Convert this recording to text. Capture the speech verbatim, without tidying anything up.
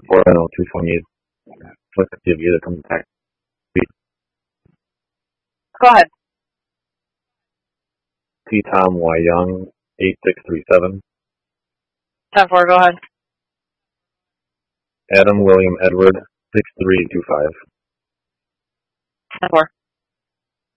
four oh two twenty-eight. Let's see if either comes back. Go ahead. T Tom Y Young, eight six three seven. ten four, go ahead. Adam William Edward, six three two five. ten four.